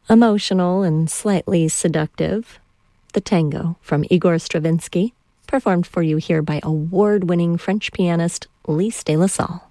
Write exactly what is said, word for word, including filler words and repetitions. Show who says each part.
Speaker 1: Emotional and slightly seductive, the tango from Igor Stravinsky, performed for you here by award-winning French pianist Lise de la Salle.